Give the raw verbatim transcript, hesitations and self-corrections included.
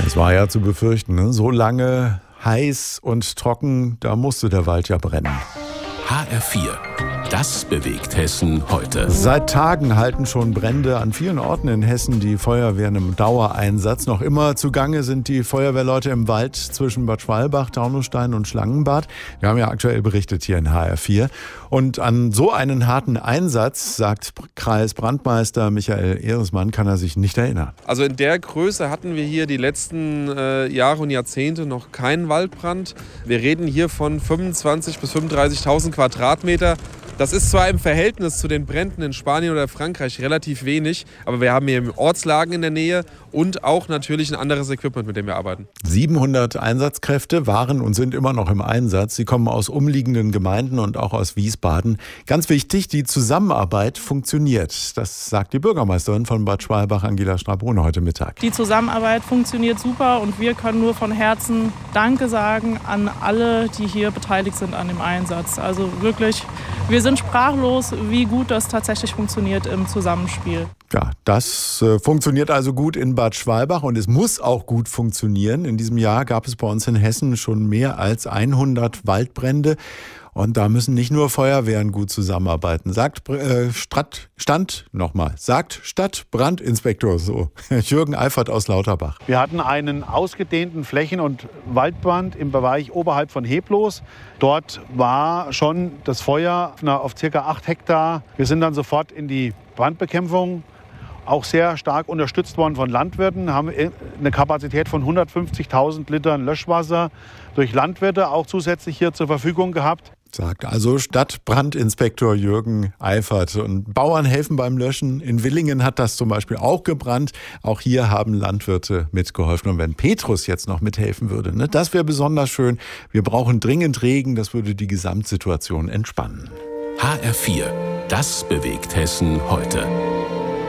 Das war ja zu befürchten, ne? So lange heiß und trocken, da musste der Wald ja brennen. H R vier. Das bewegt Hessen heute. Seit Tagen halten schon Brände an vielen Orten in Hessen die Feuerwehren im Dauereinsatz. Noch immer zugange sind die Feuerwehrleute im Wald zwischen Bad Schwalbach, Taunusstein und Schlangenbad. Wir haben ja aktuell berichtet hier in H R vier. Und an so einen harten Einsatz, sagt Kreisbrandmeister Michael Ehresmann, kann er sich nicht erinnern. Also in der Größe hatten wir hier die letzten äh, Jahre und Jahrzehnte noch keinen Waldbrand. Wir reden hier von fünfundzwanzigtausend bis fünfunddreißigtausend Quadratmeter. Das ist zwar im Verhältnis zu den Bränden in Spanien oder Frankreich relativ wenig, aber wir haben hier Ortslagen in der Nähe und auch natürlich ein anderes Equipment, mit dem wir arbeiten. siebenhundert Einsatzkräfte waren und sind immer noch im Einsatz. Sie kommen aus umliegenden Gemeinden und auch aus Wiesbaden. Ganz wichtig, die Zusammenarbeit funktioniert. Das sagt die Bürgermeisterin von Bad Schwalbach, Angela Strabrone, heute Mittag. Die Zusammenarbeit funktioniert super und wir können nur von Herzen Danke sagen an alle, die hier beteiligt sind an dem Einsatz. Also wirklich, wir sind sprachlos, wie gut das tatsächlich funktioniert im Zusammenspiel. Ja, das äh, funktioniert also gut in Bad Schwalbach und es muss auch gut funktionieren. In diesem Jahr gab es bei uns in Hessen schon mehr als hundert Waldbrände. Und da müssen nicht nur Feuerwehren gut zusammenarbeiten, sagt äh, Stadt, Stand nochmal, sagt Stadtbrandinspektor so, Jürgen Eifert aus Lauterbach. Wir hatten einen ausgedehnten Flächen- und Waldbrand im Bereich oberhalb von Heblos. Dort war schon das Feuer auf ca. acht Hektar. Wir sind dann sofort in die Brandbekämpfung, auch sehr stark unterstützt worden von Landwirten, haben eine Kapazität von hundertfünfzigtausend Litern Löschwasser durch Landwirte auch zusätzlich hier zur Verfügung gehabt. Sagt also Stadtbrandinspektor Jürgen Eifert. Und Bauern helfen beim Löschen. In Willingen hat das zum Beispiel auch gebrannt. Auch hier haben Landwirte mitgeholfen. Und wenn Petrus jetzt noch mithelfen würde, ne, das wäre besonders schön. Wir brauchen dringend Regen. Das würde die Gesamtsituation entspannen. H R vier. Das bewegt Hessen heute.